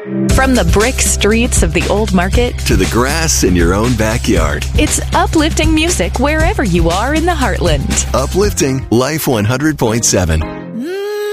From the brick streets of the old market to the grass in your own backyard. It's uplifting music wherever you are in the heartland. Uplifting Life 100.7.